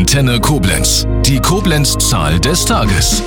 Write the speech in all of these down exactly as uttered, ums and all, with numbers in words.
Antenne Koblenz. Die Koblenz-Zahl des Tages.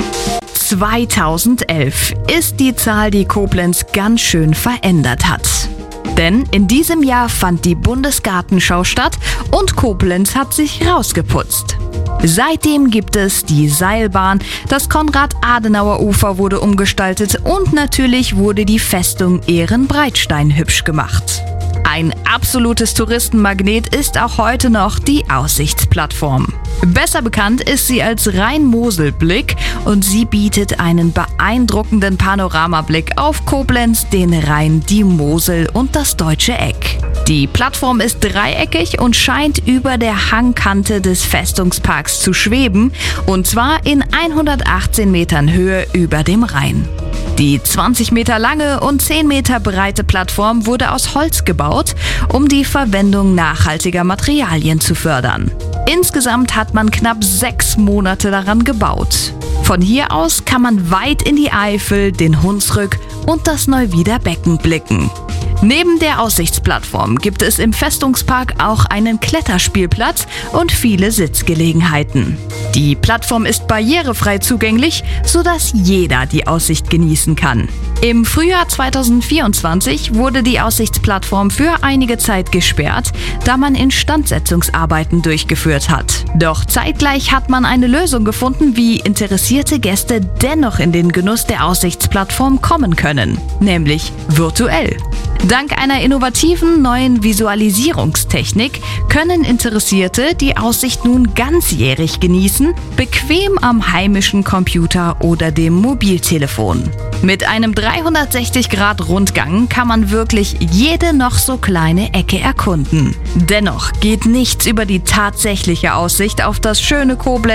zweitausendelf ist die Zahl, die Koblenz ganz schön verändert hat. Denn in diesem Jahr fand die Bundesgartenschau statt und Koblenz hat sich rausgeputzt. Seitdem gibt es die Seilbahn, das Konrad-Adenauer-Ufer wurde umgestaltet und natürlich wurde die Festung Ehrenbreitstein hübsch gemacht. Ein absolutes Touristenmagnet ist auch heute noch die Aussichtsplattform. Besser bekannt ist sie als Rhein-Mosel-Blick und sie bietet einen beeindruckenden Panoramablick auf Koblenz, den Rhein, die Mosel und das Deutsche Eck. Die Plattform ist dreieckig und scheint über der Hangkante des Festungsparks zu schweben, und zwar in hundertachtzehn Metern Höhe über dem Rhein. Die zwanzig Meter lange und zehn Meter breite Plattform wurde aus Holz gebaut, um die Verwendung nachhaltiger Materialien zu fördern. Insgesamt hat man knapp sechs Monate daran gebaut. Von hier aus kann man weit in die Eifel, den Hunsrück und das Neuwieder Becken blicken. Neben der Aussichtsplattform gibt es im Festungspark auch einen Kletterspielplatz und viele Sitzgelegenheiten. Die Plattform ist barrierefrei zugänglich, sodass jeder die Aussicht genießen kann. Im Frühjahr zweitausendvierundzwanzig wurde die Aussichtsplattform für einige Zeit gesperrt, da man Instandsetzungsarbeiten durchgeführt hat. Doch zeitgleich hat man eine Lösung gefunden, wie interessierte Gäste dennoch in den Genuss der Aussichtsplattform kommen können, nämlich virtuell. Dank einer innovativen neuen Visualisierungstechnik können Interessierte die Aussicht nun ganzjährig genießen, bequem am heimischen Computer oder dem Mobiltelefon. Mit einem dreihundertsechzig Grad Rundgang kann man wirklich jede noch so kleine Ecke erkunden. Dennoch geht nichts über die tatsächliche Aussicht auf das schöne Koblenz